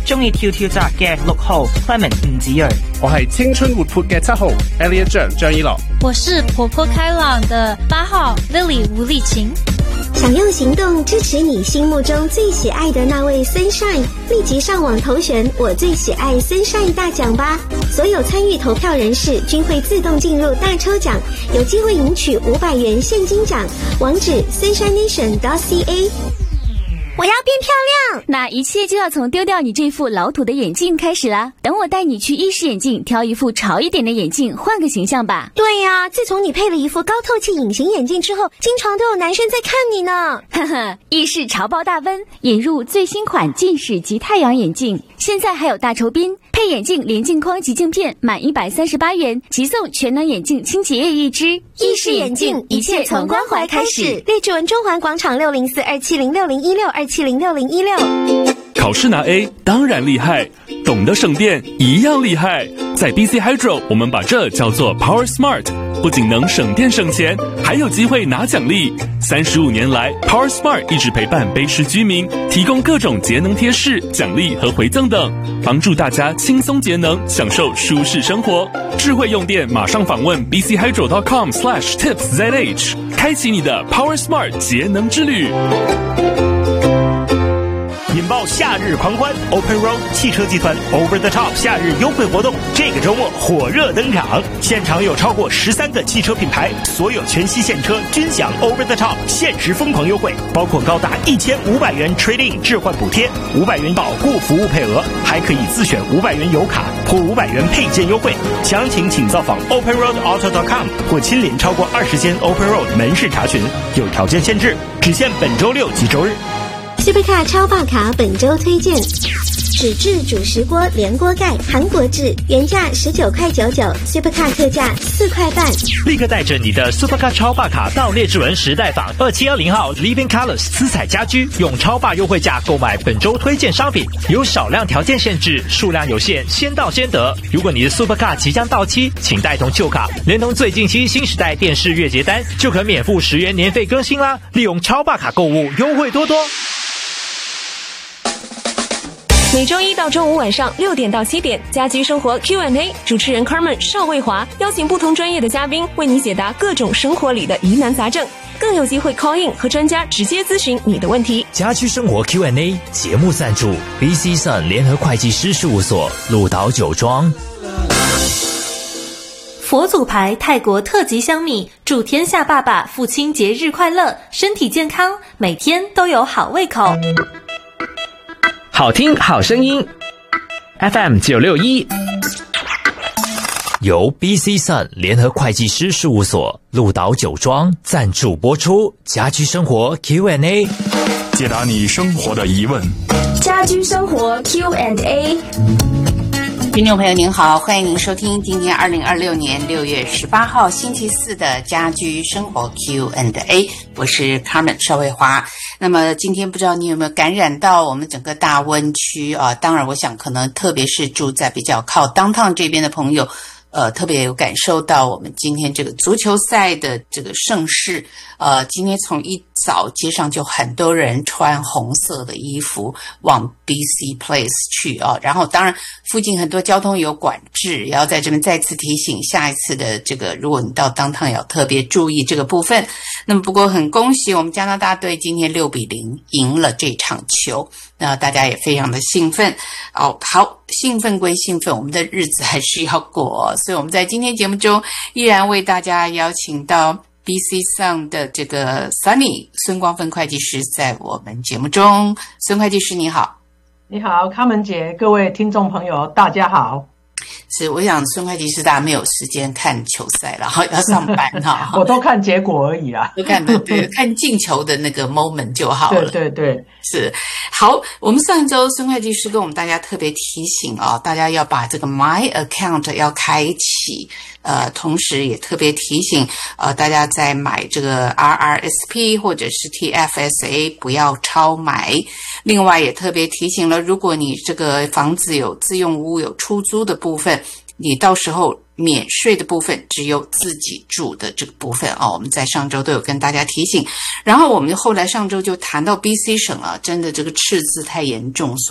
中意跳跳扎嘅6號 Clement 吳子睿。 我係青春活潑嘅7號 Elliot 張依樂。 我是活泼开朗的8號 Lily 吳麗琴。 想用行动支持你心目中最喜爱的那位 Sunshine， 立即上网投选我最喜爱 Sunshine 大奖吧！所有参与投票人士均会自动进入大抽奖，有机会赢取500元现金奖。网址 sunshinenation.ca。我要变漂亮， 那一切就要从丢掉你这副老土的眼镜开始啦。等我带你去意式眼镜，挑一副潮一点的眼镜，换个形象吧。 对呀，自从你配了一副高透气隐形眼镜之后，经常都有男生在看你呢。 哈哈，意式潮爆大温，引入最新款近视及太阳眼镜，现在还有大酬宾，配眼镜连镜框及镜片，满138元即送全能眼镜清洁液1支。 意式眼镜，一切从关怀开始。列治文中环广场604-270-6016，270-6016。 考试拿 A 当然厉害，懂得省电一样厉害。在 BC Hydro 我们把这叫做 Power Smart， 不仅能省电省钱，还有机会拿奖励。35年来 Power Smart 一直陪伴卑诗居民，提供各种节能贴士、奖励和回赠等，帮助大家轻松节能，享受舒适生活。智慧用电马上访问 bchydro.com/tipszh， 开启你的 Power Smart 节能之旅。 引爆夏日狂欢 ，Open Road 汽车集团 Over the Top 夏日优惠活动，这个周末火热登场，现场有超过13个汽车品牌，所有全系现车均享 Over the Top 限时疯狂优惠，包括高达1500元 Trade-in 置换补贴，500元保固服务配额，还可以自选500元油卡或500元配件优惠。详情请造访 OpenRoadAuto.com 或亲临超过20间 Open Road 门市查询，有条件限制，只限本周6及周日。 Supercar 超爆卡本周推荐：纸质主食锅连锅盖，韩国制，原价19.99块，Supercar 特价4块半。 立刻带着你的 Supercar 超霸卡到列治文时代坊2720号 Living Colors 私彩家居，用超霸优惠价购买本周推荐商品，有少量条件限制，数量有限，先到先得。如果你的 Supercar 即将到期，请带同旧卡，连同最近期新时代电视月结单，就可免付10元年费更新啦！利用超霸卡购物，优惠多多。 每周一到周五晚上6点到7点，家居生活 Q&A， 主持人 Carmen 邵卫华邀请不同专业的嘉宾，为你解答各种生活里的疑难杂症，更有机会 call in 和专家直接咨询你的问题。 家居生活 Q&A 节目赞助 BC Sun 联合会计师事务所，鹿岛酒庄。 佛祖牌泰国特级香米，祝天下爸爸父亲节日快乐，身体健康，每天都有好胃口。 好听好声音 FM 961， 由 BC Sun 联合会计师事务所鹿岛酒庄赞助播出。家居生活 Q&A， 解答你生活的疑问。 家居生活 Q&A。 听众朋友您好，欢迎您收听今天2026年6月18号星期四的家居生活 Q&A， 我是 Carmen 邵卫华。那么今天不知道你有没有感染到我们整个大温区啊？当然我想可能特别是住在比较靠 downtown 这边的朋友特别有感受到我们今天这个足球赛的这个盛世。今天从一早街上就很多人穿红色的衣服往 BC Place 去啊，然后当然附近很多交通有管制，也要在这边再次提醒下一次的这个，如果你到downtown也要特别注意这个部分。那么不过很恭喜我们加拿大队今天6-0赢了这场球，那大家也非常的兴奋好，兴奋归兴奋，我们的日子还是要过，所以我们在今天节目中依然为大家邀请到BC Sun 的这个 Sunny 孙光芬会计师在我们节目中。孙会计师你好。 你好，卡门姐，各位听众朋友大家好。 是，我想孙会计师大家没有时间看球赛了，要上班哈。 我都看结果而已啦， 都看对，看进球的那个 moment 就好了。 对对对， 是。好，我们上一周孙会计师跟我们大家特别提醒大家要把这个 My Account 要开启，同时也特别提醒大家在买这个 RRSP 或者是 TFSA 不要超买。另外也特别提醒了，如果你这个房子有自用屋有出租的部分，你到时候免税的部分只有自己住的这个部分我们在上周都有跟大家提醒。然后我们后来上周就谈到 BC 省真的这个赤字太严重，